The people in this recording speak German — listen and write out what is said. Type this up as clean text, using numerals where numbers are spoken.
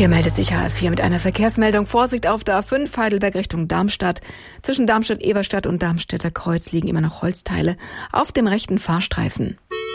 Hier meldet sich HR4 mit einer Verkehrsmeldung. Vorsicht auf der A5 Heidelberg Richtung Darmstadt. Zwischen Darmstadt-Eberstadt und Darmstädter Kreuz liegen immer noch Holzteile auf dem rechten Fahrstreifen.